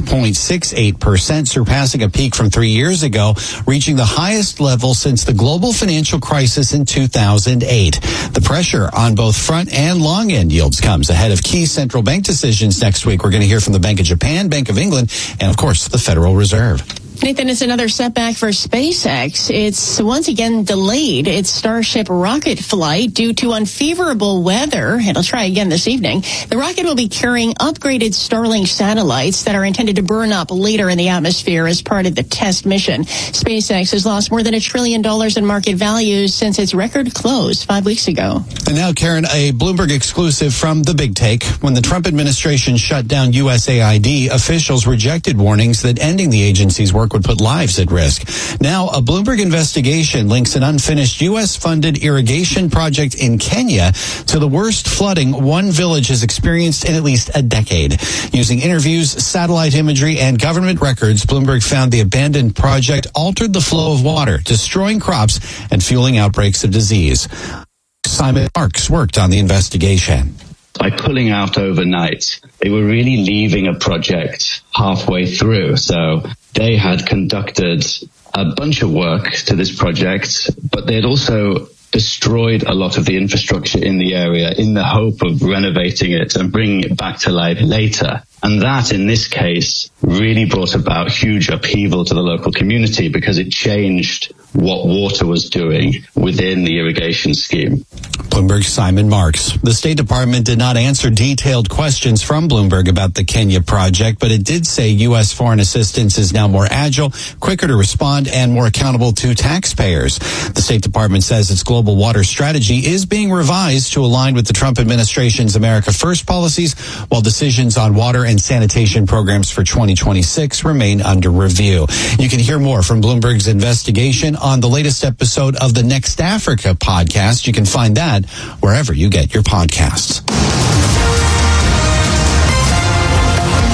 3.68%. Surpassing a peak from 3 years ago, reaching the highest level since the global financial crisis in 2008. The pressure on both front and long end yields comes ahead of key central bank decisions next week. We're going to hear from the Bank of Japan, Bank of England, and of course, the Federal Reserve. Nathan, it's another setback for SpaceX. It's once again delayed its Starship rocket flight due to unfavorable weather. It'll try again this evening. The rocket will be carrying upgraded Starlink satellites that are intended to burn up later in the atmosphere as part of the test mission. SpaceX has lost more than $1 trillion in market value since its record close 5 weeks ago. And now, Karen, a Bloomberg exclusive from The Big Take. When the Trump administration shut down USAID, officials rejected warnings that ending the agency's work would put lives at risk. Now, a Bloomberg investigation links an unfinished U.S.-funded irrigation project in Kenya to the worst flooding one village has experienced in at least a decade. Using interviews, satellite imagery, and government records, Bloomberg found the abandoned project altered the flow of water, destroying crops and fueling outbreaks of disease. Simon Marks worked on the investigation. By pulling out overnight, they were really leaving a project halfway through. So they had conducted a bunch of work to this project, but they had also destroyed a lot of the infrastructure in the area in the hope of renovating it and bringing it back to life later. And that, in this case, really brought about huge upheaval to the local community because it changed what water was doing within the irrigation scheme. Bloomberg's Simon Marks. The State Department did not answer detailed questions from Bloomberg about the Kenya project, but it did say U.S. foreign assistance is now more agile, quicker to respond, and more accountable to taxpayers. The State Department says its global water strategy is being revised to align with the Trump administration's America First policies, while decisions on water and sanitation programs for 2026 remain under review. You can hear more from Bloomberg's investigation on the latest episode of the Next Africa podcast. You can find that wherever you get your podcasts. Time now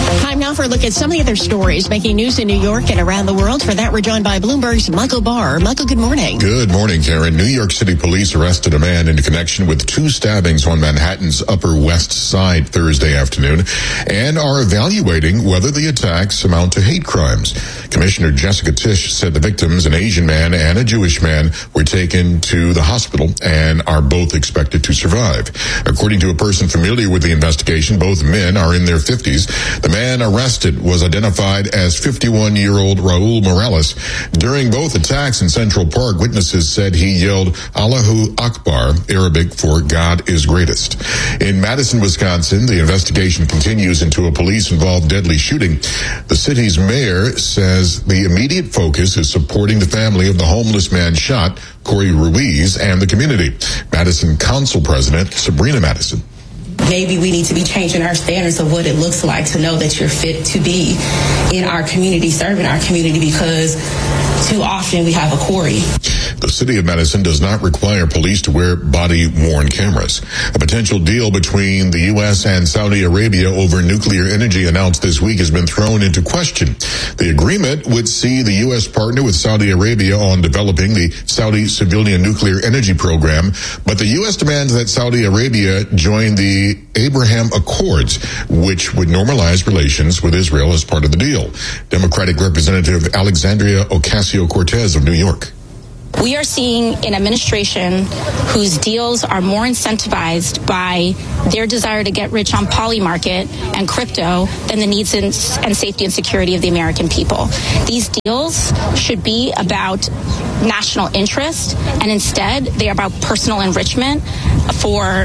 now for a look at some of the other stories making news in New York and around the world. For that, we're joined by Bloomberg's Michael Barr. Michael, good morning. Good morning, Karen. New York City police arrested a man in connection with 2 stabbings on Manhattan's Upper West Side Thursday afternoon and are evaluating whether the attacks amount to hate crimes. Commissioner Jessica Tisch said the victims, an Asian man and a Jewish man, were taken to the hospital and are both expected to survive. According to a person familiar with the investigation, both men are in their 50s. The man arrested was identified as 51-year-old Raul Morales. During both attacks in Central Park, witnesses said he yelled Allahu Akbar, Arabic for God is greatest. In Madison, Wisconsin, the investigation continues into a police-involved deadly shooting. The city's mayor says the immediate focus is supporting the family of the homeless man shot, Corey Ruiz, and the community. Madison Council President Sabrina Madison. Maybe we need to be changing our standards of what it looks like to know that you're fit to be in our community, serving our community, because too often we have a Corey. The city of Madison does not require police to wear body-worn cameras. A potential deal between the U.S. and Saudi Arabia over nuclear energy announced this week has been thrown into question. The agreement would see the U.S. partner with Saudi Arabia on developing the Saudi civilian nuclear energy program, but the U.S. demands that Saudi Arabia join the Abraham Accords, which would normalize relations with Israel as part of the deal. Democratic Representative Alexandria Ocasio-Cortez of New York. We are seeing an administration whose deals are more incentivized by their desire to get rich on poly market and crypto than the needs and safety and security of the American people. These deals should be about national interest, and instead they are about personal enrichment for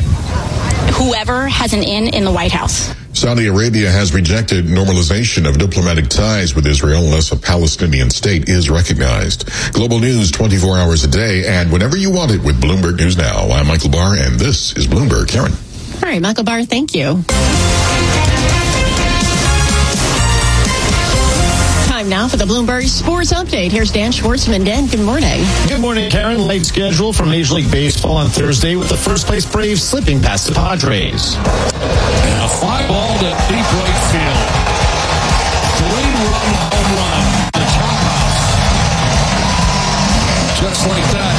whoever has an in the White House. Saudi Arabia has rejected normalization of diplomatic ties with Israel unless a Palestinian state is recognized. Global news 24 hours a day and whenever you want it with Bloomberg News Now. I'm Michael Barr, and this is Bloomberg. Karen. All right, Michael Barr, thank you. Time now for the Bloomberg Sports Update. Here's Dan Schwartzman. Dan, good morning. Good morning, Karen. Late schedule for Major League Baseball on Thursday with the first-place Braves slipping past the Padres. And a fly ball to deep right field. 3-run home run. The Chop House. Just like that,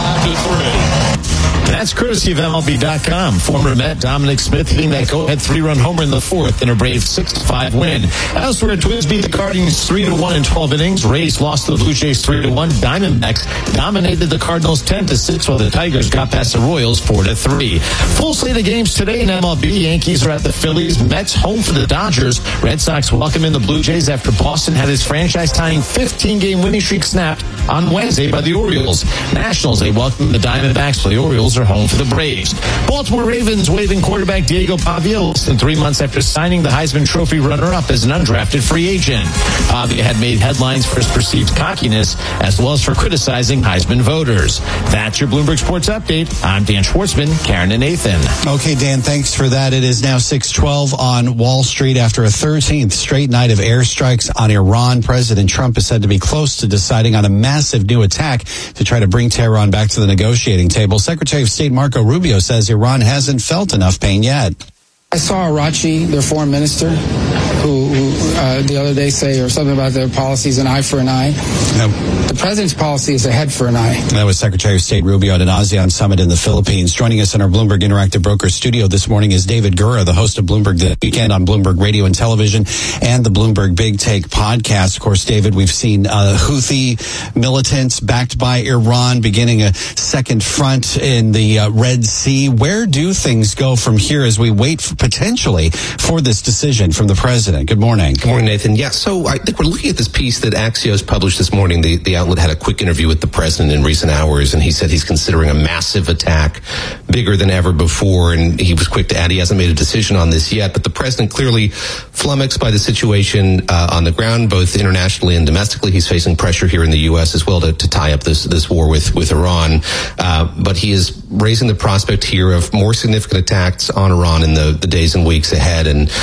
it's 5-3. That's courtesy of MLB.com. Former Met Dominic Smith hitting that go-ahead 3-run homer in the 4th in a Braves 6-5 win. Elsewhere, Twins beat the Guardians 3-1 in 12 innings. Rays lost to the Blue Jays 3-1. Diamondbacks dominated the Cardinals 10-6, while the Tigers got past the Royals 4-3. Full slate of games today in MLB. Yankees are at the Phillies. Mets home for the Dodgers. Red Sox welcome in the Blue Jays after Boston had his franchise-tying 15-game winning streak snapped on Wednesday by the Orioles. Nationals, they welcome the Diamondbacks, while the Orioles are home for the Braves. Baltimore Ravens waiving quarterback Diego Pavia less than 3 months after signing the Heisman Trophy runner-up as an undrafted free agent. Pavia had made headlines for his perceived cockiness as well as for criticizing Heisman voters. That's your Bloomberg Sports Update. I'm Dan Schwartzman, Karen and Nathan. Okay, Dan, thanks for that. It is now 6:12 on Wall Street after a 13th straight night of airstrikes on Iran. President Trump is said to be close to deciding on a massive new attack to try to bring Tehran back to the negotiating table. Secretary of State Marco Rubio says Iran hasn't felt enough pain yet. I saw Arachi, their foreign minister, who the other day say or something about their policies, an eye for an eye. No. The president's policy is a head for an eye. That was Secretary of State Rubio at an ASEAN summit in the Philippines. Joining us in our Bloomberg Interactive Broker studio this morning is David Gura, the host of Bloomberg The Weekend on Bloomberg Radio and Television and the Bloomberg Big Take podcast. Of course, David, we've seen Houthi militants backed by Iran beginning a second front in the Red Sea. Where do things go from here as we wait potentially for this decision from the president? Good morning. Good morning, Nathan. Yeah, so I think we're looking at this piece that Axios published this morning. The outlet had a quick interview with the president in recent hours, and he said he's considering a massive attack, bigger than ever before, and he was quick to add he hasn't made a decision on this yet, but the president clearly flummoxed by the situation on the ground, both internationally and domestically. He's facing pressure here in the U.S. as well to tie up this war with Iran, but he is raising the prospect here of more significant attacks on Iran in the days and weeks ahead, and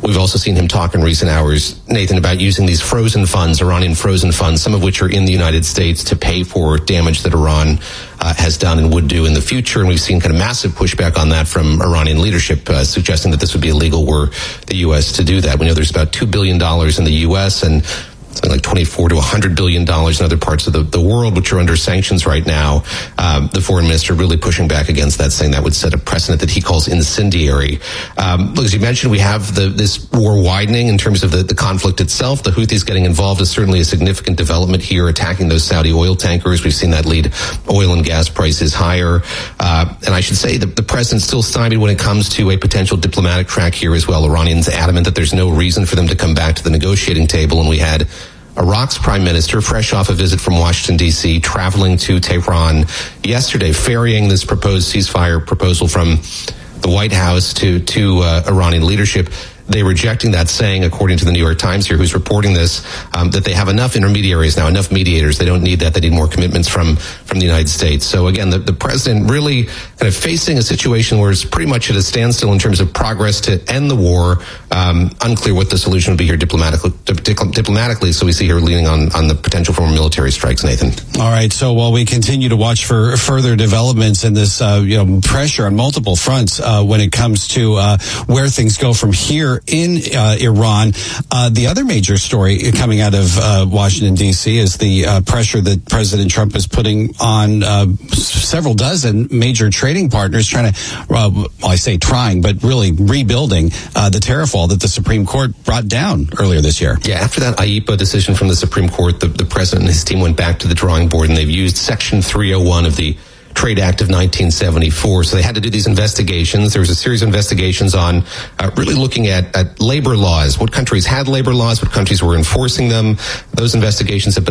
We've also seen him talk in recent hours, Nathan, about using these frozen funds, Iranian frozen funds, some of which are in the United States, to pay for damage that Iran has done and would do in the future. And we've seen kind of massive pushback on that from Iranian leadership, suggesting that this would be illegal were the U.S. to do that. We know there's about $2 billion in the U.S. and something like $24 to $100 billion in other parts of the world, which are under sanctions right now. The foreign minister really pushing back against that, saying that would set a precedent that he calls incendiary. Look, as you mentioned, we have this war widening in terms of the conflict itself. The Houthis getting involved is certainly a significant development here, attacking those Saudi oil tankers. We've seen that lead oil and gas prices higher. And I should say that the president's still stymied when it comes to a potential diplomatic track here as well. Iranians adamant that there's no reason for them to come back to the negotiating table, and we had Iraq's prime minister, fresh off a visit from Washington, D.C., traveling to Tehran yesterday, ferrying this proposed ceasefire proposal from the White House to Iranian leadership. They rejecting that, saying, according to the New York Times here, who's reporting this, that they have enough intermediaries now, enough mediators. They don't need that. They need more commitments from the United States. So again, the president really kind of facing a situation where it's pretty much at a standstill in terms of progress to end the war. Unclear what the solution would be here diplomatically. So we see here leaning on the potential for military strikes, Nathan. All right. So while we continue to watch for further developments in this, pressure on multiple fronts, when it comes to where things go from here in Iran, the other major story coming out of Washington, D.C. is the pressure that President Trump is putting on several dozen major trading partners trying to, I say trying, but really rebuilding the tariff wall that the Supreme Court brought down earlier this year. Yeah, after that IEEPA decision from the Supreme Court, the president and his team went back to the drawing board, and they've used Section 301 of the Trade Act of 1974. So they had to do these investigations. There was a series of investigations on really looking at labor laws, what countries had labor laws, what countries were enforcing them. Those investigations have